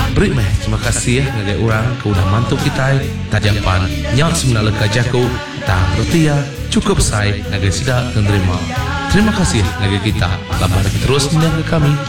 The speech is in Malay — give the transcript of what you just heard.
Beri meh, terima kasih ngagai orang ke udah mantu kita tajapan nyak semula leka jago tang rotia cukup saya ngagai sidak dan terima. Terima kasih ngagai kita. Labar terus mendengar kami